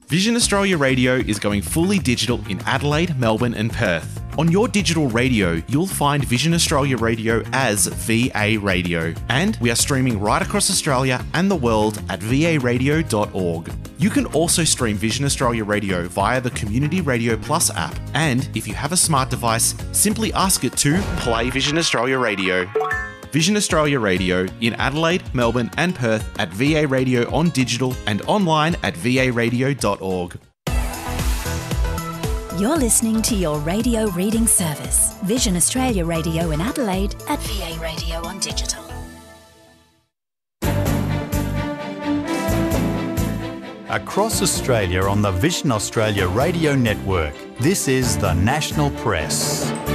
Vision Australia Radio is going fully digital in Adelaide, Melbourne and Perth. On your digital radio, you'll find Vision Australia Radio as VA Radio. And we are streaming right across Australia and the world at varadio.org. You can also stream Vision Australia Radio via the Community Radio Plus app. And if you have a smart device, simply ask it to play Vision Australia Radio. Vision Australia Radio in Adelaide, Melbourne and Perth at VA Radio on digital and online at varadio.org. You're listening to your radio reading service, Vision Australia Radio in Adelaide at VA Radio on digital. Across Australia on the Vision Australia Radio Network, this is The National Press.